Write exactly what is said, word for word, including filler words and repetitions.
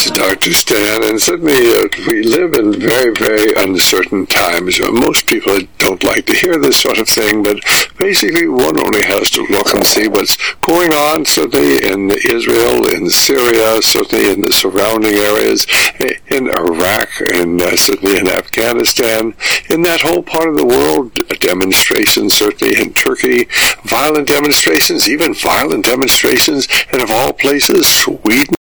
is Doctor Stan, and certainly uh, we live in very, very uncertain times. Uh, most people don't like to hear this sort of thing, but basically one only has to look and see what's going on, certainly in Israel, in Syria, certainly in the surrounding areas, in Iraq, and uh, certainly in Afghanistan, in that whole part of the world, demonstrations, certainly in Turkey, violent demonstrations, even violent demonstrations, and of all places, Sweden.